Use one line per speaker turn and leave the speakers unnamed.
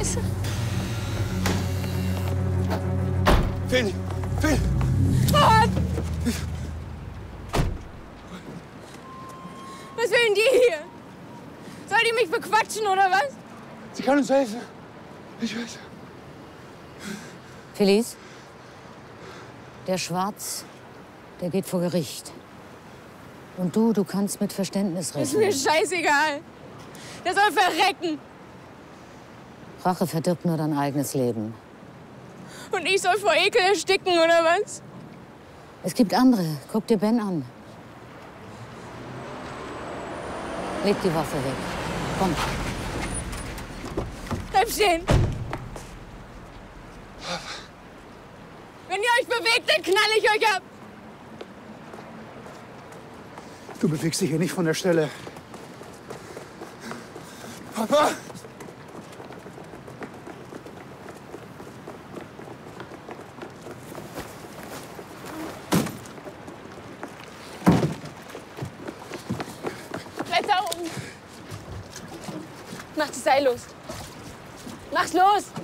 Scheiße.
Phil! Phil!
Gott! Was will denn die hier? Soll die mich bequatschen oder was?
Sie kann uns helfen. Ich weiß.
Felice, der Schwarz, der geht vor Gericht. Und du kannst mit Verständnis rechnen.
Ist mir scheißegal. Der soll verrecken.
Rache verdirbt nur dein eigenes Leben.
Und ich soll vor Ekel ersticken, oder was?
Es gibt andere. Guck dir Ben an. Leg die Waffe weg. Komm.
Bleib stehen. Wenn ihr euch bewegt, dann knall ich euch ab.
Du bewegst dich hier nicht von der Stelle. Papa!
Bleib da oben. Mach das Seil los. Mach's los.